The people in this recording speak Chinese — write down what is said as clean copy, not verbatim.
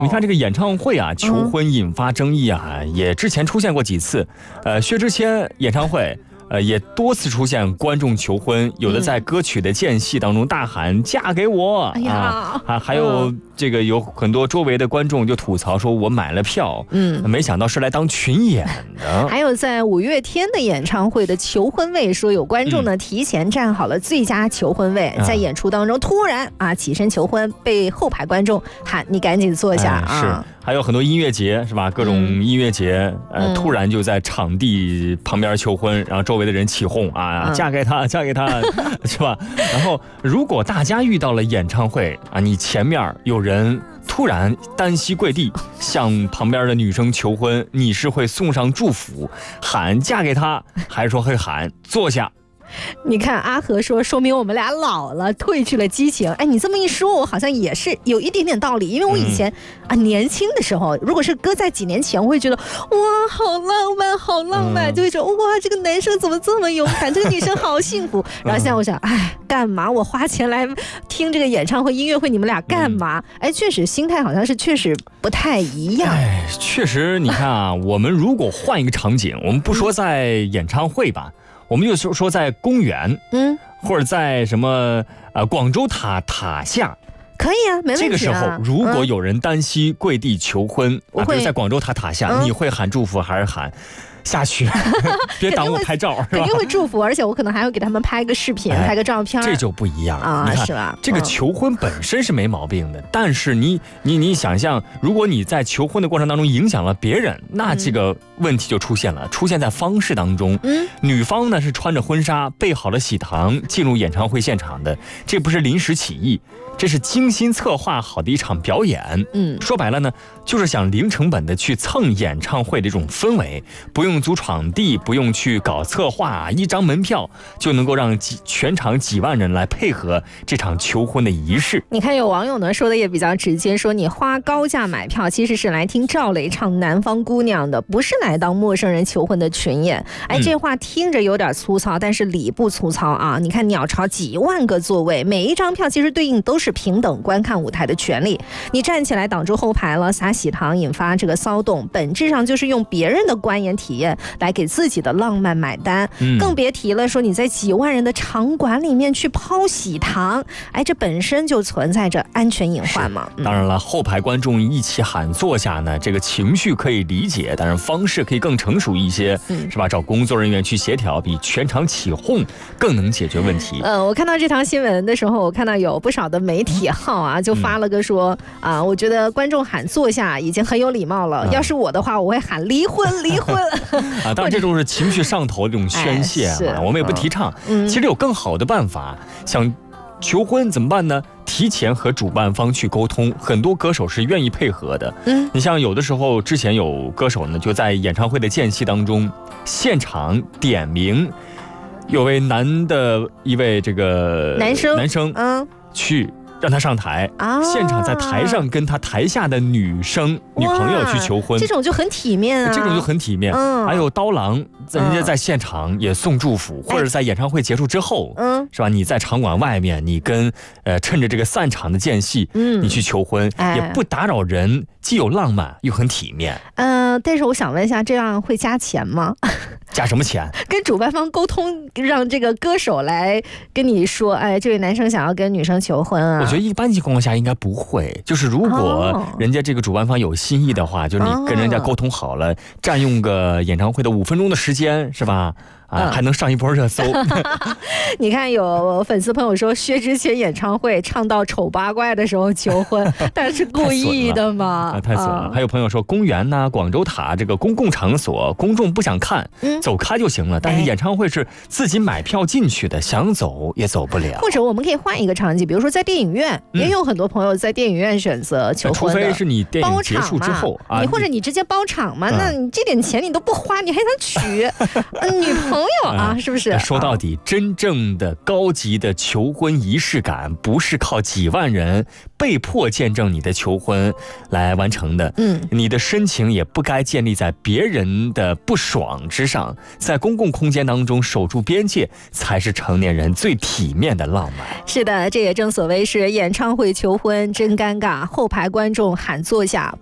你看这个演唱会啊，求婚引发争议啊，也之前出现过几次。薛之谦演唱会。也多次出现观众求婚，有的在歌曲的间隙当中大喊嫁给我还有这个有很多周围的观众就吐槽说我买了票，没想到是来当群演的。 还有在五月天的演唱会的求婚位，说有观众呢提前站好了最佳求婚位，在演出当中突然起身求婚，被后排观众喊你赶紧坐下是。还有很多音乐节是吧？各种音乐节，突然就在场地旁边求婚，然后周围的人起哄嫁给他，嫁给他，是吧？然后如果大家遇到了演唱会你前面有人突然单膝跪地向旁边的女生求婚，你是会送上祝福，喊嫁给他，还是说会喊坐下？ 你看阿和说明我们俩老了，褪去了激情。你这么一说，我好像也是有一点点道理。因为我以前年轻的时候，如果是搁在几年前，我会觉得哇，好浪漫，好浪漫，就会说哇，这个男生怎么这么勇敢，这个女生好幸福。然后现在我想，干嘛我花钱来听这个演唱会、音乐会，你们俩干嘛？确实心态好像是确实不太一样。 确实，你看我们如果换一个场景，我们不说在演唱会吧。我们就说在公园，或者在什么广州塔下， 可以没问题。 这个时候，如果有人单膝跪地求婚，比如在广州塔下，你会喊祝福还是喊下去？别耽误拍照， 肯定会祝福，而且我可能还会给他们拍个视频，拍个照片。 这就不一样你看是吧？ 这个求婚本身是没毛病的，但是你想象，如果你在求婚的过程当中影响了别人，那这个问题就出现了，出现在方式当中。女方呢是穿着婚纱，备好了喜糖，进入演唱会现场的，这不是临时起意，这是精心策划好的一场表演。说白了呢，就是想零成本的去蹭演唱会的这种氛围，不用租场地，不用去搞策划，一张门票就能够让全场几万人来配合这场求婚的仪式。 你看有网友呢说的也比较直接，说你花高价买票其实是来听赵雷唱《南方姑娘》的，不是来当陌生人求婚的群演。这话听着有点粗糙，但是理不粗糙啊。你看鸟巢几万个座位，每一张票其实对应都是平等观看舞台的权利。你站起来挡住后排了，撒喜糖引发这个骚动，本质上就是用别人的观演体验来给自己的浪漫买单。更别提了说你在几万人的场馆里面去抛喜糖，这本身就存在着安全隐患嘛。 当然了，后排观众一起喊坐下呢，这个情绪可以理解，但是方式可以更成熟一些，是吧？找工作人员去协调，比全场起哄更能解决问题。 我看到这条新闻的时候，我看到有不少的媒体号就发了个说我觉得观众喊坐下已经很有礼貌了，要是我的话，我会喊离婚离婚当然这种是情绪上头的这种宣泄我们也不提倡。其实有更好的办法，想求婚怎么办呢？提前和主办方去沟通，很多歌手是愿意配合的。你像有的时候之前有歌手呢，就在演唱会的间隙当中，现场点名有位男的一位这个男生去让他上台现场在台上跟他台下的女朋友去求婚， 这种就很体面这种就很体面。还有刀郎人家在现场也送祝福，或者在演唱会结束之后是吧？你在场馆外面，你跟趁着这个散场的间隙你去求婚，也不打扰人，既有浪漫又很体面。 但是我想问一下，这样会加钱吗？ 加什么钱？ 跟主办方沟通，让这个歌手来跟你说，这位男生想要跟女生求婚我觉得一般情况下应该不会，就是如果人家这个主办方有心意的话，就是你跟人家沟通好了，占用个演唱会的5分钟的时间，是吧？还能上一波热搜。 你看有粉丝朋友说，薛之谦演唱会唱到丑八怪的时候求婚，但是故意的嘛？ 太损了。还有朋友说，公园广州塔这个公共场所，公众不想看，走开就行了。但是演唱会是自己买票进去的，想走也走不了。 或者我们可以换一个场景，比如说在电影院，也有很多朋友在电影院选择求婚的， 除非是你电影结束之后你或者你直接包场嘛，那你这点钱你都不花，你还想娶女朋友啊，是不是？ 说到底，真正的高级的求婚仪式感，不是靠几万人被迫见证你的求婚来完成的。你的深情也不该建立在别人的不爽之上，在公共空间当中守住边界，才是成年人最体面的浪漫。 是的，这也正所谓是演唱会求婚真尴尬，后排观众喊坐下。